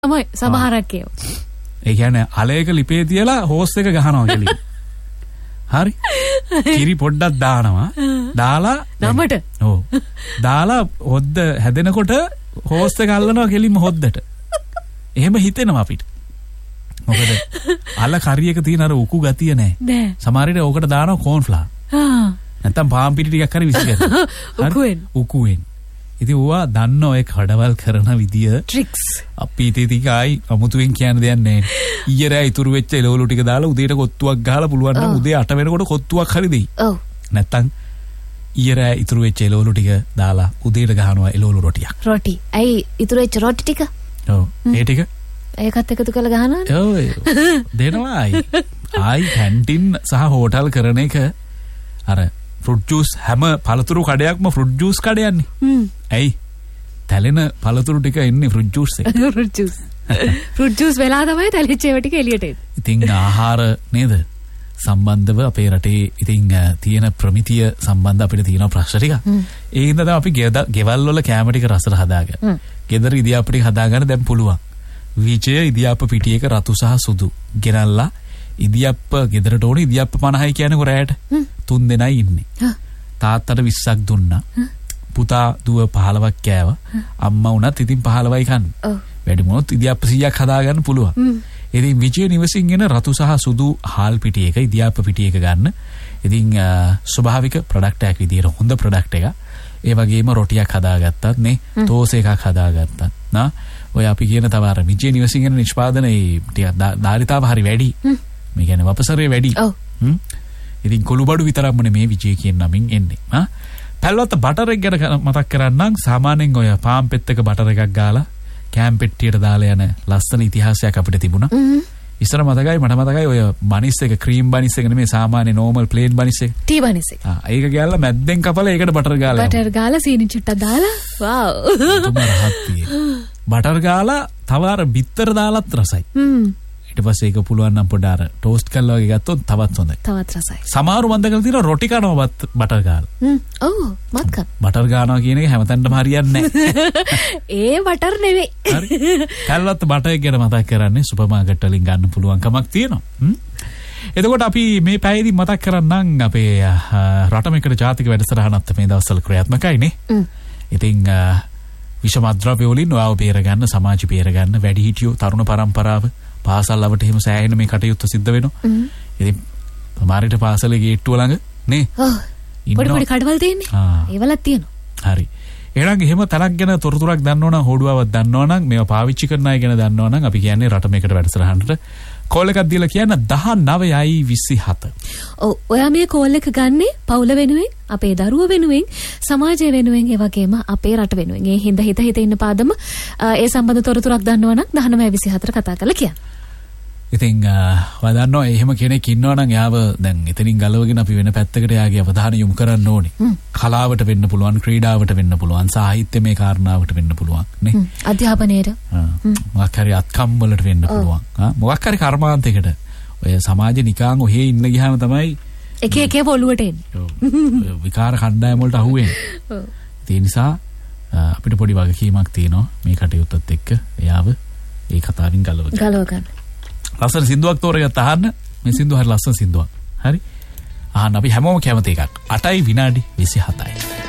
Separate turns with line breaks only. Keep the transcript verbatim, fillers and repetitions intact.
තමයි සමහරක් ඒවා.
ඒ කියන්නේ අලයක ලිපේ තියලා හෝස් එක ගහනවා කියලා. හරි. කිරි පොඩ්ඩක් දානවා. දාලා
නමට.
ඔව්. දාලා හොද්ද හැදෙනකොට හෝස් එක අල්ලනවා කෙලින්ම හොද්දට. එහෙම හිතෙනවා අපිට. මොකද අල කරියක තියෙන අර උකු ගතිය නැහැ.
නෑ.
සමහර විට ඕකට දානවා කෝන් ෆ්ලාර්.
ආ.
නැත්තම් පාන් පිටි ටිකක් හරි විසිකරනවා.
උකුෙන්.
උකුෙන්. ඉතින් ඕවා දන්න ඔය කඩවල් කරන විදිය
ට්‍රික්ස්.
අපි ඉතින් ටිකයි අමුතුවෙන් කියන්න දෙයක් නැහැ. ඊයේ රෑ ඉතුරු වෙච්ච එළවලු ටික දාලා උදේට කොත්තුවක් ගහලා පුළුවන් නම් උදේ අට වෙනකොට කොත්තුවක් හරි දෙයි.
ඔව්.
නැත්තම් ඊයේ රෑ ඉතුරු වෙච්ච එළවලු ටික දාලා උදේට ගහනවා එළවලු රොටියක්.
රොටි. ඇයි ඉතුරු වෙච්ච රොටි ටික?
ඔව්. ඒ ටික
ඒකත් එකතු කරලා ගහනවනේ.
ඔව්. දෙනවා ආයි. ආයි කැන්ටින් සහ හෝටල් කරන එක අර ෆෘට් ජූස් හැම පළතුරු කඩයක්ම ෆෘට් ජූස් කඩයන්නේ.
හ්ම්.
ඇයි? තැලෙන පළතුරු ටික එන්නේ ෆෘට් ජූස් එක.
Fruit juice. ෆෘට් ජූස් වෙලා තමයි තැලිච්ච ඒවා ටික එළියට එන්නේ.
ඉතින් ආහාර නේද? සම්බන්ධව අපේ රටේ ඉතින් තියෙන ප්‍රමිතිය සම්බන්ධ අපිට තියෙන ප්‍රශ්න ටික. ඒ හින්දා තමයි අපි ගෙවල් වල කැම ටික රසට හදාගන්න. ගෙදර ඉදියාප ටික හදාගන්න දැන් පුළුවන්. විජය ඉදියාප පිටියක රතු සහ සුදු ගෙනල්ලා ඉදියප්ප ගෙදරට ඕනේ ඉදියප්ප පනහයි කියන්නේ කොරෑට තුන් දෙනයි ඉන්නේ. තාත්තට විස්සක් දුන්නා. පුතා දුව පහළොවක් කෑවා. අම්මා උනත් ඉතින් පහළොවයි කන්නේ. ඔව්. වැඩි මොනොත් ඉදියප්ප සීයක් හදාගන්න පුළුවන්. ඉතින් විජය නිවසින් එන රතු සහ සුදු හාල් පිටියක ඉදියප්ප පිටියක ගන්න. ඉතින් ස්වභාවික ප්‍රොඩක්ට් එකක් විදියට හොඳ ප්‍රොඩක්ට් එකක්. ඒ වගේම රොටියක් හදාගත්තත් නේ තෝස එකක් හදාගත්තත් නා ඔය අපි කියන තව අර විජය නිවසින් එන නිෂ්පාදනයේ ටික ධාරිතාව හරි වැඩි. මේ කියන්නේ වපසරේ වැඩි.
ඔව්.
හ්ම්. ඉතින් කොළුබඩු විතරක්ම නෙමේ විජය කියන නමින් එන්නේ. ආ පැල්ලොත් බටර් එක ගැන මතක් කරන්නම්. සාමාන්‍යයෙන් ඔය පාන් පෙත්තක බටර් එකක් ගාලා කෑම් පෙට්ටියට දාලා යන ලස්සන ඉතිහාසයක් අපිට තිබුණා. ඉස්සර මතකයි මට මතකයි ඔය බනිස් එක ක්‍රීම් බනිස් එක නෙමේ සාමාන්‍ය නෝමල් ප්ලේන් බනිස් එක.
ටී බනිස් එක.
ආ ඒක ගෑල්ලා මැද්දෙන් කපලා ඒකට බටර් ගාලා.
බටර් ගාලා සීනි චුට්ටක් දාලා. වාව්.
තුම රහත් බටර් ගාලා තව අර බිත්තර දාලත් රසයි.
හ්ම්.
ඊට පස්සේ ඒක පුළුවන් නම් පොඩ අර ටෝස්ට් කරලා වගේ ගත්තොත් තවත් හොඳයි.
තවත් රසයි.
සමහරව මන් දැකලා තියෙනවා රොටි කනවා බටර් ගාලා.
හ්ම්. ඔව් මත් කන.
බටර් ගානවා කියන එක හැමතැනටම හරියන්නේ නැහැ.
ඒ බටර් නෙවෙයි.
හරි. කල්වත් බටර් ගැන මතක් කරන්නේ සුපර් මාකට් වලින් ගන්න පුළුවන් කමක් තියෙනවා. හ්ම්. එතකොට අපි මේ පැයදී මතක් කරන්නම් අපේ රටම එකට ජාතික වැඩසටහනත් මේ දවස්වල ක්‍රියාත්මකයි නේ. හ්ම්. ඉතින් විෂමද්‍රව්‍ය වලින් ඔයාව බේරගන්න සමාජය බේරගන්න වැඩිහිටියෝ තරුණ පරම්පරාව පාසල් අවට එහෙම සෑහෙන මේ කටයුත්ත සිද්ධ වෙනවා. ඉතින් සමහරවිට පාසලේ ගේට්ටුව ළඟ නේ. ඔව්. පොඩි පොඩි කඩවල් තියෙන්නේ. ඒවලත් තියෙනවා. හරි. එහෙනම් එහෙම තරක් ගැන තොරතුරක් දන්නවනම් හොඩුවාවක් දන්නවනම් මේවා පාවිච්චි කරන අය ගැන දන්නවනම් අපි කියන්නේ රට මේකට වැඩසටහනට කෝල් එකක් දීලා කියන්න දහනවයයි විසිහත.
ඔව් ඔයා මේ කෝල් එක ගන්නේ පවුල වෙනුවෙන් අපේ දරුවෝ වෙනුවෙන් සමාජය වෙනුවෙන් ඒ වගේම අපේ රට වෙනුවෙන්. ඒ හින්දා හිත හිත ඉන්න පාදම ඒ සම්බන්ධ තොරතුරක් දන්නවනම් දහනවය විසිහතට කතා කරලා කියන්න.
ඉතින් ඔයා දන්නවා එහෙම කෙනෙක් ඉන්නවනම් එයාව දැන් එතනින් ගලවගෙන අපි වෙන පැත්තකට එයාගේ අවධානය යොමු කරන්න ඕනේ. කලාවට වෙන්න පුළුවන්, ක්‍රීඩාවට වෙන්න පුළුවන්, සාහිත්‍යමය කාරණාවට වෙන්න පුළුවන් නේ.
අධ්‍යාපනයේට.
මොකක් හරි අත්කම් වලට වෙන්න පුළුවන්. මොකක් හරි කර්මාන්තයකට. ඔය සමාජේ නිකාන් ඔහේ ඉන්න ගියාම තමයි
එක එක පොළුවට එන්නේ.
විකාර කණ්ඩායම් වලට අහුවෙන්නේ. ඔව්. ඒ නිසා අපිට පොඩි වගකීමක් තියෙනවා මේ කටයුත්තත් එක්ක එයාව ඒ කතාවෙන් ගලව ගන්න.
ගලව ගන්න.
ලස්සන සින්දුවක් තෝරගත්ත අහන්න. මේ සින්දුව හරි ලස්සන සින්දුවක්. හරි. අහන්න අපි හැමෝම කැමති එකක්. අටයි විනාඩි විසිහතයි.